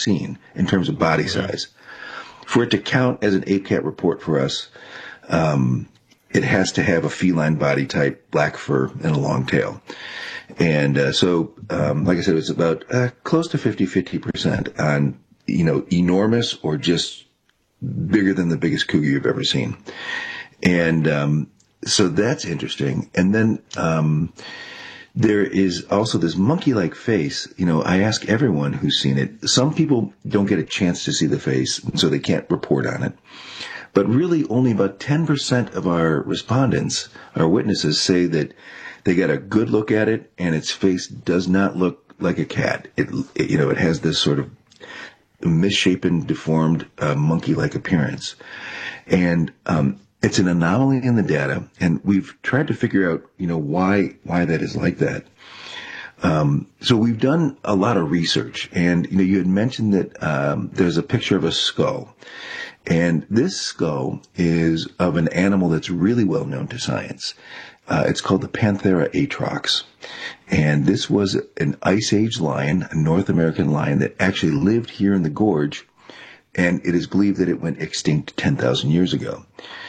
seen in terms of body size. For it to count as an APECAT report for us, it has to have a feline body type, black fur, and a long tail. And so, like I said, it's about close to 50% on, enormous or just bigger than the biggest cougar you've ever seen. And so that's interesting. And then there is also this monkey-like face. I ask everyone who's seen it. Some people don't get a chance to see the face, so they can't report on it. But really, only about 10% of our respondents, our witnesses, say that they got a good look at it, and its face does not look like a cat. It has this sort of misshapen, deformed, monkey-like appearance. And it's an anomaly in the data, and we've tried to figure out, why that is like that. So we've done a lot of research, and, you had mentioned that there's a picture of a skull. And this skull is of an animal that's really well known to science. It's called the Panthera atrox. And this was an Ice Age lion, a North American lion that actually lived here in the gorge. And it is believed that it went extinct 10,000 years ago.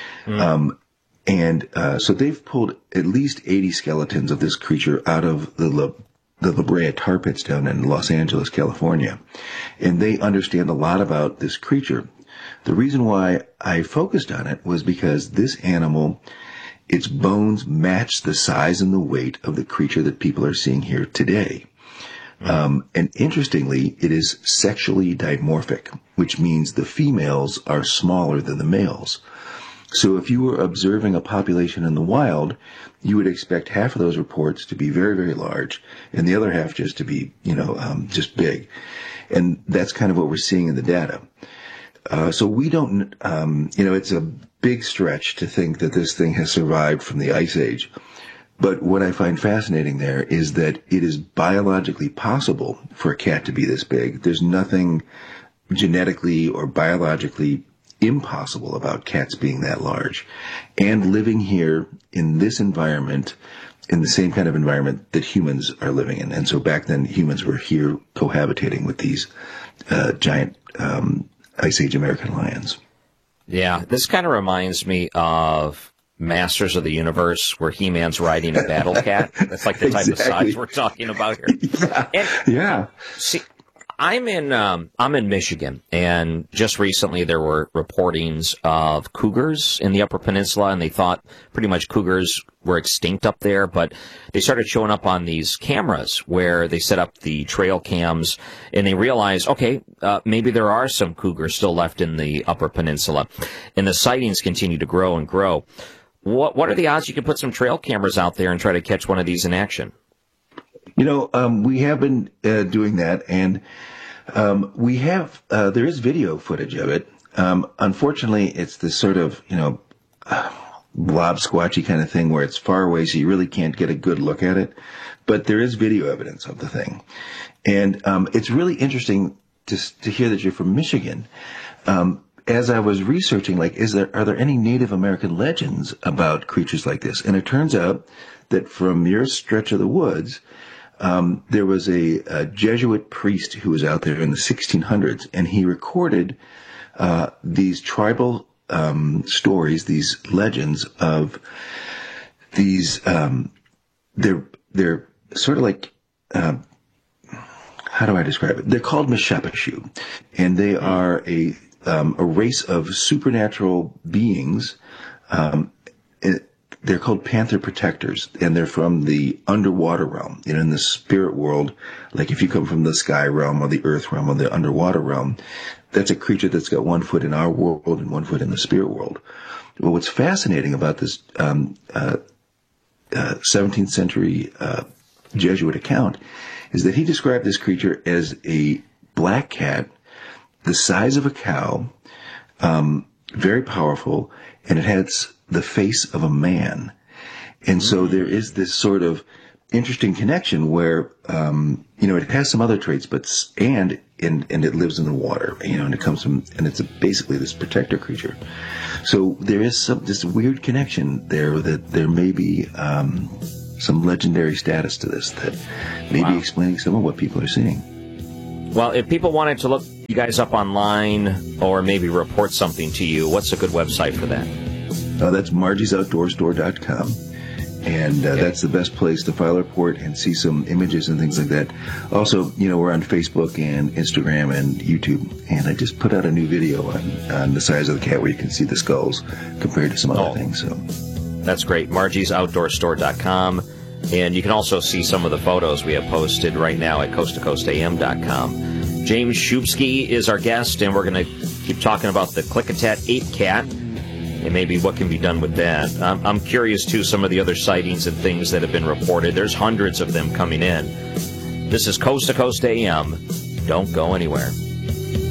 So they've pulled at least 80 skeletons of this creature out of the La Brea tar pits down in Los Angeles, California. And they understand a lot about this creature. The reason why I focused on it was because this animal, its bones match the size and the weight of the creature that people are seeing here today. And interestingly, it is sexually dimorphic, which means the females are smaller than the males. So if you were observing a population in the wild, you would expect half of those reports to be very, very large, and the other half just to be, just big. And that's kind of what we're seeing in the data. So we don't, it's a big stretch to think that this thing has survived from the Ice Age. But what I find fascinating there is that it is biologically possible for a cat to be this big. There's nothing genetically or biologically impossible about cats being that large. And living here in this environment, in the same kind of environment that humans are living in. And so back then, humans were here cohabitating with these giant Ice Age American lions. Yeah, this kind of reminds me of Masters of the Universe, where He-Man's riding a battle cat. That's like the type of size we're talking about here. Yeah. See, I'm in Michigan, and just recently there were reportings of cougars in the Upper Peninsula, and they thought pretty much cougars were extinct up there, but they started showing up on these cameras where they set up the trail cams, and they realized, okay, maybe there are some cougars still left in the Upper Peninsula, and the sightings continue to grow and grow. What are the odds you can put some trail cameras out there and try to catch one of these in action? We have been doing that, and we have there is video footage of it. Unfortunately, it's this sort of blob squatchy kind of thing where it's far away, so you really can't get a good look at it. But there is video evidence of the thing, and it's really interesting to hear that you're from Michigan. As I was researching, are there any Native American legends about creatures like this? And it turns out that from your stretch of the woods, there was a Jesuit priest who was out there in the 1600s, and he recorded these tribal stories, these legends of these. They're sort of like. How do I describe it? They're called Mishapashu, and they are a race of supernatural beings. They're called panther protectors, and they're from the underwater realm. In the spirit world, like if you come from the sky realm or the earth realm or the underwater realm, that's a creature that's got 1 foot in our world and 1 foot in the spirit world. Well, what's fascinating about this 17th century Jesuit account is that he described this creature as a black cat, the size of a cow, very powerful, and it has the face of a man. And so there is this sort of interesting connection where, it has some other traits, and it lives in the water, and it comes from, and it's basically this protector creature. So there is this weird connection there that there may be, some legendary status to this that may be explaining some of what people are seeing. Well, if people wanted to look you guys up online or maybe report something to you, what's a good website for that? That's margiesoutdoorstore.com. And that's the best place to file a report and see some images and things like that. Also, we're on Facebook and Instagram and YouTube. And I just put out a new video on the size of the cat where you can see the skulls compared to some other things. So that's great. margiesoutdoorstore.com. And you can also see some of the photos we have posted right now at coasttocoastam.com. James Shubsky is our guest, and we're going to keep talking about the Klickitat ape cat and maybe what can be done with that. I'm curious, too, some of the other sightings and things that have been reported. There's hundreds of them coming in. This is Coast to Coast AM. Don't go anywhere.